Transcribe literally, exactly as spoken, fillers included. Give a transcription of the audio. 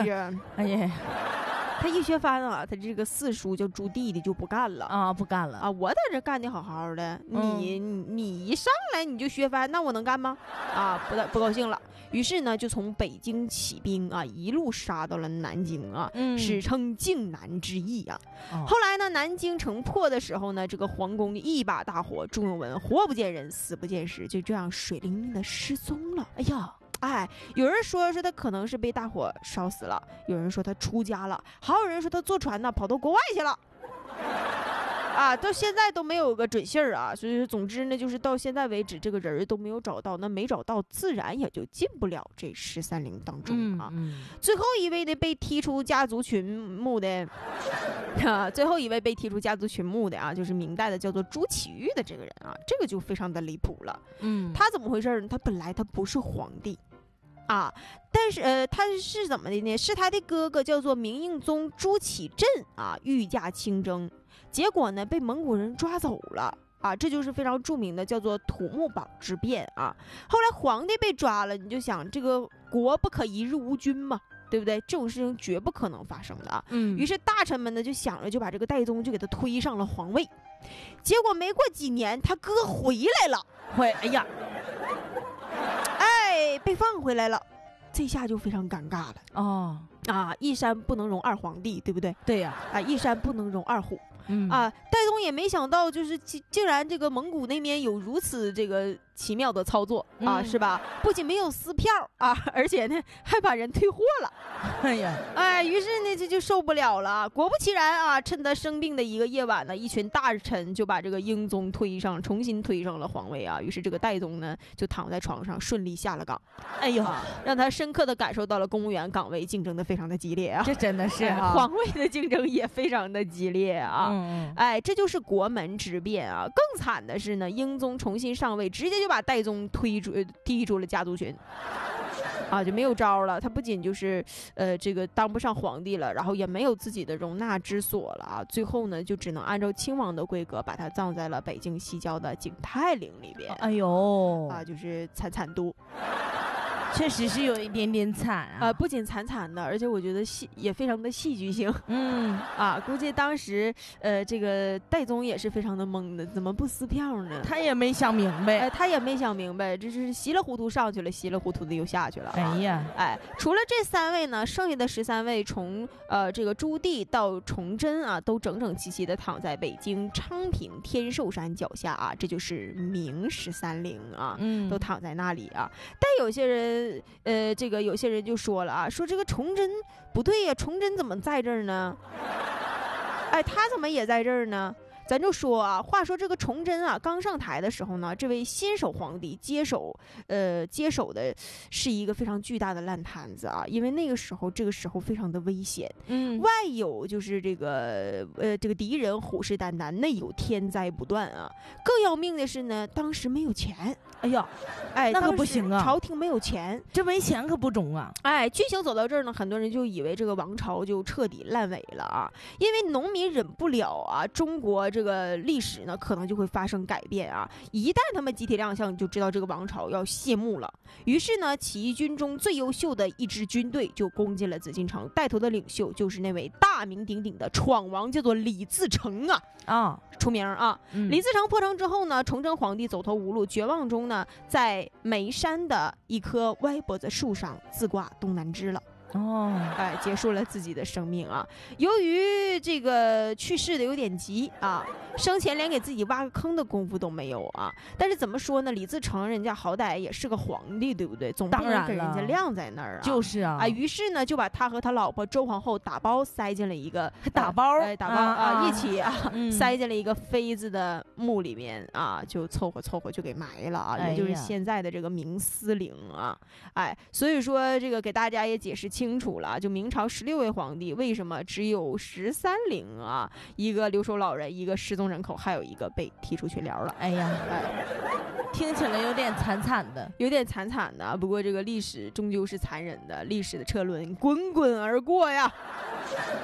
呀， 哎呀， 他一削藩啊，他这个四叔叫朱棣的就不干了啊，不干了啊！我在这干的好好的，你、嗯、你一上来你就削藩，那我能干吗？啊，不不高兴了。于是呢，就从北京起兵啊，一路杀到了南京啊，嗯、史称靖难之役啊。哦、后来呢，南京城破的时候呢，这个皇宫一把大火，朱允炆活不见人，死不见尸，就这样水灵灵的失踪了。哎呀！哎，有人说是他可能是被大火烧死了，有人说他出家了，还有人说他坐船呢跑到国外去了。啊，到现在都没有个准信儿啊，所以说，总之呢，就是到现在为止，这个人都没有找到，那没找到，自然也就进不了这十三陵当中啊。嗯嗯、最后一位呢，被踢出家族群目的，啊，最后一位被踢出家族群目的啊，就是明代的叫做朱祁钰的这个人啊，这个就非常的离谱了。嗯，他怎么回事呢？他本来他不是皇帝。啊，但是呃，他是怎么的呢？是他的哥哥叫做明英宗朱祁镇啊，御驾亲征，结果呢被蒙古人抓走了啊，这就是非常著名的叫做土木堡之变啊。后来皇帝被抓了，你就想这个国不可一日无君嘛，对不对？这种事情绝不可能发生的啊。嗯，于是大臣们呢就想着就把这个戴宗就给他推上了皇位，结果没过几年他哥回来了， 回哎呀。 被放回来了，这下就非常尴尬了哦啊！一山不能容二皇帝，对不对？ 对呀， 啊，一山不能容二虎。 嗯啊，戴宗也没想到，就是竟然这个蒙古那边有如此这个奇妙的操作啊，嗯、是吧？不仅没有撕票啊，而且呢还把人退货了。 哎呀， 哎，于是呢这就受不了了。果不其然啊，趁他生病的一个夜晚呢，一群大臣就把这个英宗推上，重新推上了皇位啊。于是这个戴宗呢就躺在床上顺利下了岗。哎呦，啊、让他深刻的感受到了公务员岗位竞争的非常的激烈啊。 这真的是、啊、 皇位的竞争也非常的激烈啊。嗯、哎，这就是国门之变啊！更惨的是呢，英宗重新上位，直接就把戴宗推出踢出了家族群，啊，就没有招了。他不仅就是呃这个当不上皇帝了，然后也没有自己的容纳之所了啊！最后呢，就只能按照亲王的规格，把他葬在了北京西郊的景泰陵里边。 哎呦， 啊，就是惨惨度。 确实是有一点点惨啊！ 呃，不仅惨惨的，而且我觉得戏也非常的戏剧性。嗯，啊，估计当时呃，这个戴宗也是非常的懵的，怎么不撕票呢？ 他也没想明白， 哎，他也没想明白，这是稀里糊涂上去了，稀里糊涂的又下去了。 哎呀， 哎，除了这三位呢，剩下的十三位从呃这个朱棣到崇祯啊，都整整齐齐的躺在北京昌平天寿山脚下啊，这就是明十三陵啊，嗯，都躺在那里啊。但有些人。呃，这个有些人就说了啊，说这个崇祯不对呀，崇祯怎么在这儿呢？哎，他怎么也在这儿呢？咱就说啊，话说这个崇祯啊，刚上台的时候呢，这位新手皇帝接手，呃，接手的是一个非常巨大的烂摊子啊，因为那个时候，这个时候非常的危险，嗯，外有就是这个呃这个敌人虎视眈眈，内有天灾不断啊。更要命的是呢，当时没有钱， 哎呀， 哎， 那可不行啊， 朝廷没有钱， 这没钱可不中啊。 哎，剧情走到这儿呢，很多人就以为这个王朝就彻底烂尾了啊，因为农民忍不了啊，中国。这个历史呢，可能就会发生改变啊！一旦他们集体亮相，你就知道这个王朝要谢幕了。于是呢，起义军中最优秀的一支军队就攻进了紫禁城，带头的领袖就是那位大名鼎鼎的闯王，叫做李自成啊啊，出名啊！嗯、李自成破城之后呢，崇祯皇帝走投无路，绝望中呢，在眉山的一棵歪脖子树上自挂东南枝了。哦，哎，结束了自己的生命啊！由于这个去世的有点急啊，生前连给自己挖个坑的功夫都没有啊。但是怎么说呢？李自成人家好歹也是个皇帝，对不对？总不能给人家晾在那儿啊。 就是啊， 啊，于是呢，就把他和他老婆周皇后打包塞进了一个打包， 哎，打包啊，啊一起啊、嗯，塞进了一个妃子的墓里面啊，就凑合凑合就给埋了啊，哎、也就是现在的这个明思陵啊。哎，所以说这个给大家也解释清。清楚了，就明朝十六位皇帝为什么只有十三陵啊？一个留守老人，一个失踪人口，还有一个被踢出群聊了。 哎呀，哎，听起来有点惨惨的， 有点惨惨的。不过这个历史终究是残忍的，历史的车轮滚滚而过呀。